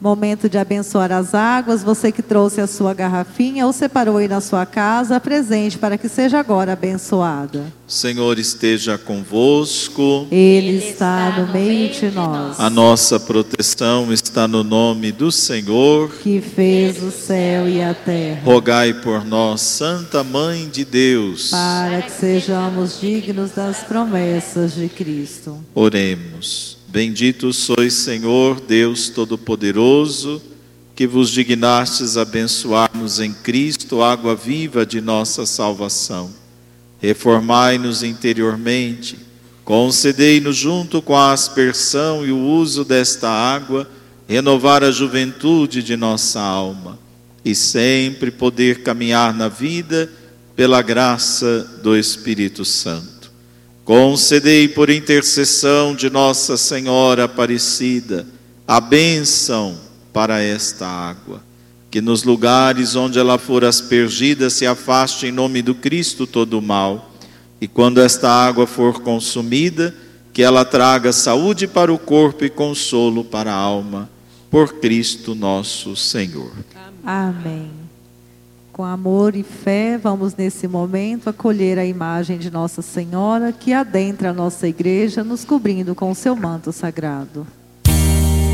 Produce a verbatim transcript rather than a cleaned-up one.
Momento de abençoar as águas. Você que trouxe a sua garrafinha ou separou aí na sua casa, apresente para que seja agora abençoada. O Senhor esteja convosco. Ele está no meio de nós. A nossa proteção está no nome do Senhor, que fez o céu e a terra. Rogai por nós, Santa Mãe de Deus, para que sejamos dignos das promessas de Cristo. Oremos. Bendito sois, Senhor, Deus Todo-Poderoso, que vos dignastes abençoar-nos em Cristo, água viva de nossa salvação. Reformai-nos interiormente, concedei-nos junto com a aspersão e o uso desta água, renovar a juventude de nossa alma, e sempre poder caminhar na vida pela graça do Espírito Santo. Concedei por intercessão de Nossa Senhora Aparecida a bênção para esta água, que nos lugares onde ela for aspergida se afaste em nome do Cristo todo o mal, e quando esta água for consumida, que ela traga saúde para o corpo e consolo para a alma, por Cristo nosso Senhor. Amém. Com amor e fé, vamos nesse momento acolher a imagem de Nossa Senhora que adentra a nossa igreja, nos cobrindo com o seu manto sagrado.